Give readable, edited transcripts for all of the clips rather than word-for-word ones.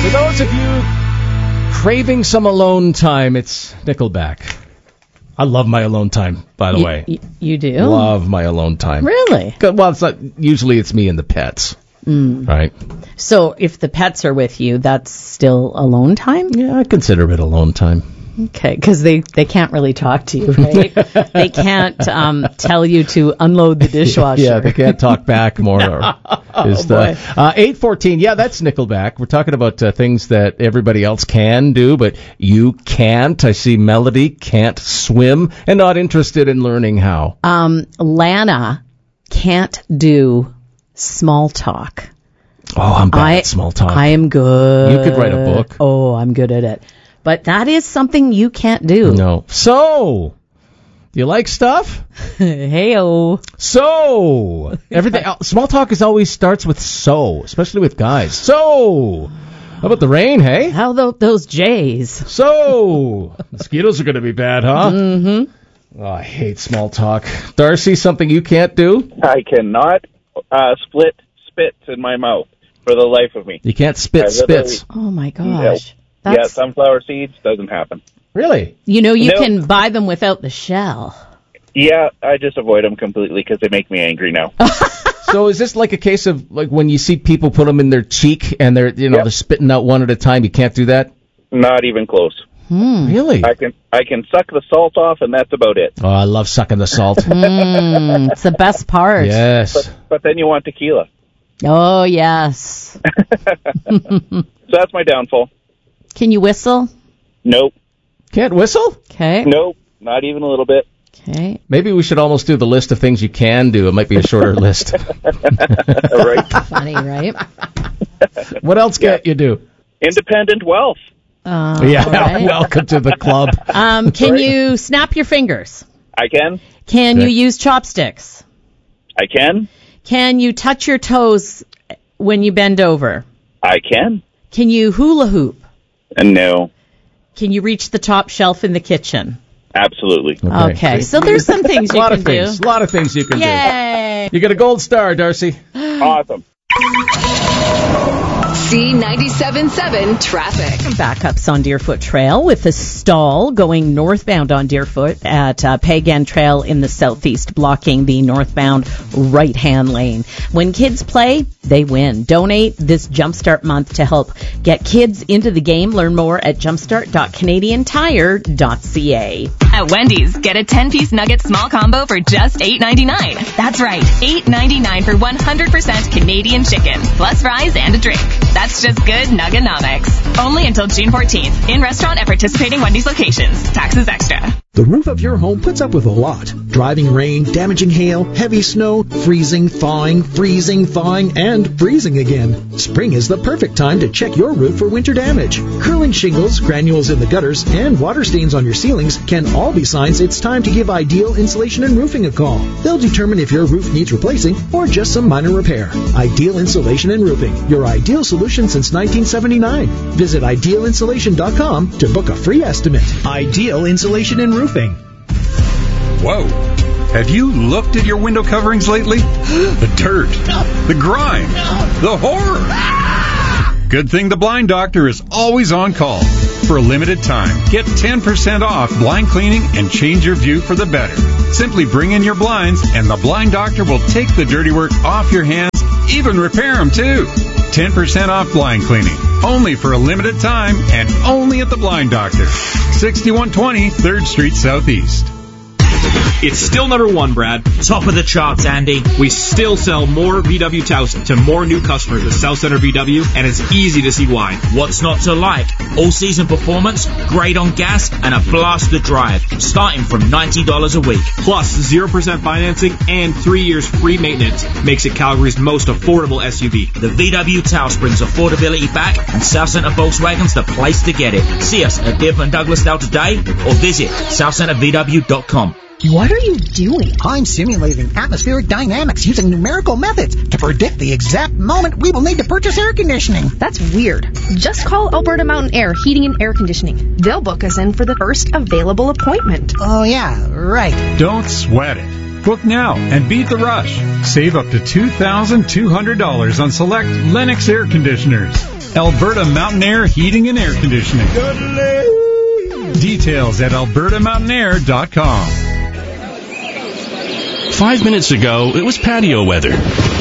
For those of you craving some alone time, it's Nickelback. I love my alone time, by the way. You do? Love my alone time. Really? Well, it's not. Usually it's me and the pets. Right? So if the pets are with you, that's still alone time? Yeah, I consider it alone time. Okay, because they can't really talk to you, right? They can't tell you to unload the dishwasher. Yeah, they can't talk back more. 8:14, yeah, that's Nickelback. We're talking about things that everybody else can do, but you can't. I see Melody can't swim and not interested in learning how. Lana can't do small talk. Oh, I'm bad at small talk. I am good. You could write a book. Oh, I'm good at it. But that is something you can't do. No. So, do you like stuff? Hey-o. So, everything. Small talk always starts with so, especially with guys. So, how about the rain, hey? How about those J's? So, mosquitoes are going to be bad, huh? Mm-hmm. Oh, I hate small talk. Darcy, something you can't do? I cannot split spits in my mouth for the life of me. You can't spit spits. Oh, my gosh. Yeah, sunflower seeds doesn't happen. Really? You know, you can buy them without the shell. Yeah, I just avoid them completely because they make me angry now. So is this like a case of like when you see people put them in their cheek and they're they're spitting out one at a time? You can't do that? Not even close. Really? I can suck the salt off and that's about it. Oh, I love sucking the salt. It's the best part. Yes. But then you want tequila. Oh, yes. So that's my downfall. Can you whistle? Nope. Can't whistle? Okay. Nope. Not even a little bit. Okay. Maybe we should almost do the list of things you can do. It might be a shorter list. Right. Funny, right? What else can't you do? Independent wealth. Right. Welcome to the club. Can you snap your fingers? I can. Can you use chopsticks? I can. Can you touch your toes when you bend over? I can. Can you hula hoop? No. Can you reach the top shelf in the kitchen? Absolutely. Okay. So there's some things you can do. A lot of things you can do. Yay! You get a gold star, Darcy. Awesome. C97.7 traffic. Backups on Deerfoot Trail with a stall going northbound on Deerfoot at Pagan Trail in the southeast, blocking the northbound right-hand lane. When kids play, they win. Donate this Jumpstart month to help get kids into the game. Learn more at jumpstart.canadiantire.ca. At Wendy's, get a 10-piece nugget small combo for just $8.99. That's right, $8.99 for 100% Canadian chicken, plus fries and a drink. That's just good Nuggenomics. Only until June 14th. In restaurant at participating Wendy's locations. Taxes extra. The roof of your home puts up with a lot. Driving rain, damaging hail, heavy snow, freezing, thawing, and freezing again. Spring is the perfect time to check your roof for winter damage. Curling shingles, granules in the gutters, and water stains on your ceilings can all be signs it's time to give Ideal Insulation and Roofing a call. They'll determine if your roof needs replacing or just some minor repair. Ideal Insulation and Roofing, your ideal solution since 1979. Visit idealinsulation.com to book a free estimate. Ideal Insulation and Roofing. Whoa. Have you looked at your window coverings lately? The dirt, the grime, the horror. Good thing the Blind Doctor is always on call. For a limited time, get 10% off blind cleaning and change your view for the better. Simply bring in your blinds and the Blind Doctor will take the dirty work off your hands, even repair them too. 10% off blind cleaning. Only for a limited time and only at the Blind Doctor. 6120 3rd Street Southeast. It's still number one, Brad. Top of the charts, Andy. We still sell more VW Taos to more new customers at South Centre VW, and it's easy to see why. What's not to like? All-season performance, great on gas, and a blast to drive, starting from $90 a week. Plus, 0% financing and 3 years free maintenance makes it Calgary's most affordable SUV. The VW Taos brings affordability back, and South Centre Volkswagen's the place to get it. See us at Dearborn Douglasdale today, or visit southcentrevw.com. What are you doing? I'm simulating atmospheric dynamics using numerical methods to predict the exact moment we will need to purchase air conditioning. That's weird. Just call Alberta Mountain Air Heating and Air Conditioning. They'll book us in for the first available appointment. Oh, yeah, right. Don't sweat it. Book now and beat the rush. Save up to $2,200 on select Lennox air conditioners. Alberta Mountain Air Heating and Air Conditioning. Details at albertamountainair.com. 5 minutes ago, it was patio weather.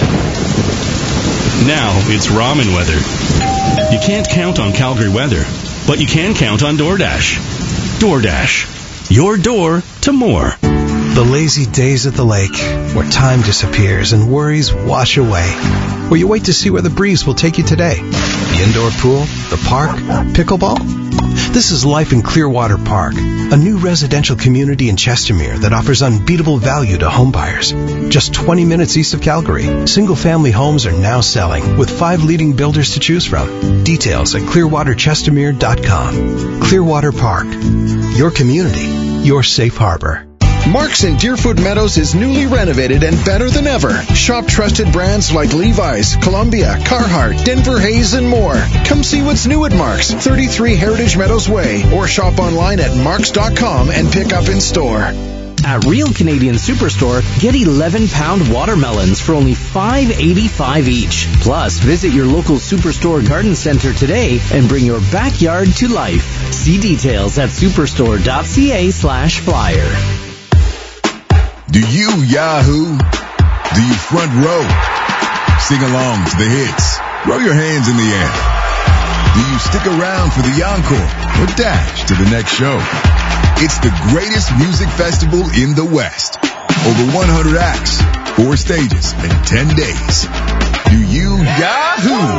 Now it's ramen weather. You can't count on Calgary weather, but you can count on DoorDash. DoorDash. Your door to more. The lazy days at the lake, where time disappears and worries wash away. Where you wait to see where the breeze will take you today. The indoor pool, the park, pickleball. This is life in Clearwater Park, a new residential community in Chestermere that offers unbeatable value to homebuyers. Just 20 minutes east of Calgary, single-family homes are now selling with 5 leading builders to choose from. Details at clearwaterchestermere.com. Clearwater Park, your community, your safe harbor. Mark's in Deerfoot Meadows is newly renovated and better than ever. Shop trusted brands like Levi's, Columbia, Carhartt, Denver Hayes, and more. Come see what's new at Mark's, 33 Heritage Meadows Way, or shop online at marks.com and pick up in store. At Real Canadian Superstore, get 11-pound watermelons for only $5.85 each. Plus, visit your local Superstore garden center today and bring your backyard to life. See details at superstore.ca/flyer. Do you Yahoo? Do you front row? Sing along to the hits. Throw your hands in the air. Do you stick around for the encore or dash to the next show? It's the greatest music festival in the West. Over 100 acts, 4 stages, and 10 days. Do you Yahoo?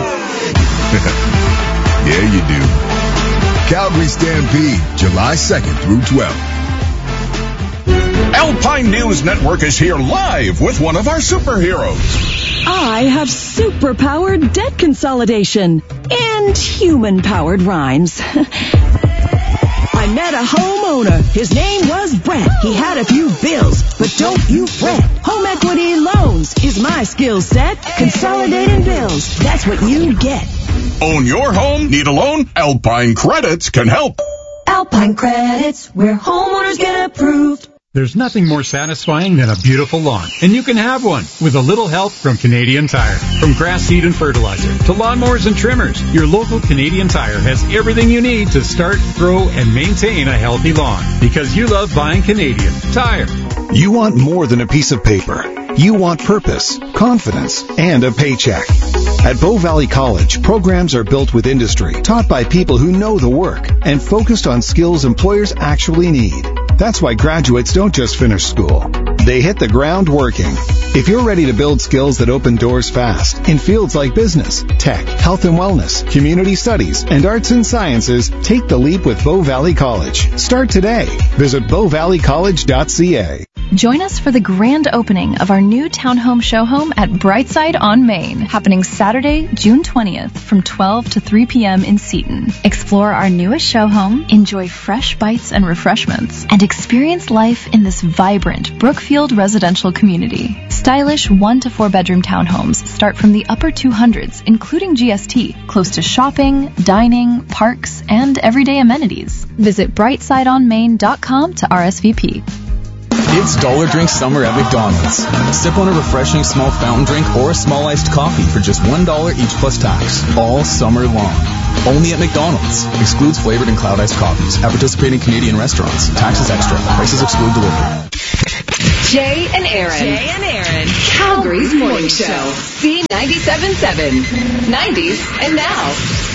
Yeah, you do. Calgary Stampede, July 2nd through 12th. Alpine News Network is here live with one of our superheroes. I have super-powered debt consolidation and human-powered rhymes. I met a homeowner. His name was Brett. He had a few bills, but don't you fret. Home equity loans is my skill set. Consolidating bills, that's what you get. Own your home? Need a loan? Alpine Credits can help. Alpine Credits, where homeowners get approved. There's nothing more satisfying than a beautiful lawn, and you can have one with a little help from Canadian Tire. From grass seed and fertilizer to lawnmowers and trimmers, your local Canadian Tire has everything you need to start, grow, and maintain a healthy lawn. Because you love buying Canadian Tire. You want more than a piece of paper. You want purpose, confidence, and a paycheck. At Bow Valley College, programs are built with industry, taught by people who know the work, and focused on skills employers actually need. That's why graduates don't just finish school. They hit the ground working. If you're ready to build skills that open doors fast in fields like business, tech, health and wellness, community studies, and arts and sciences, take the leap with Bow Valley College. Start today. Visit bowvalleycollege.ca. Join us for the grand opening of our new townhome show home at Brightside on Main, happening Saturday, June 20th from 12 to 3 p.m. in Seaton. Explore our newest show home, enjoy fresh bites and refreshments, and experience life in this vibrant Brookfield residential community. Stylish 1 to 4 bedroom townhomes start from the upper 200s, including GST, close to shopping, dining, parks, and everyday amenities. Visit brightsideonmain.com to RSVP. It's Dollar Drink Summer at McDonald's. Sip on a refreshing small fountain drink or a small iced coffee for just $1 each plus tax, all summer long. Only at McDonald's. Excludes flavored and cloud iced coffees. At participating Canadian restaurants. Taxes extra. Prices exclude delivery. Jay and Aaron. Calgary's morning show. C97.7. 90s and now.